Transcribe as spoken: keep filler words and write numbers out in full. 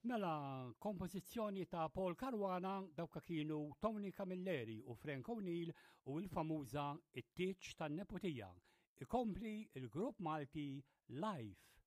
Mela, kompożizzjoni ta' Paul Caruana dawka kienu Tony Camilleri u Frank O'Neill u l-famuża It-Tieġ tan-Neputija. Ikompli il-grupp Malti Live.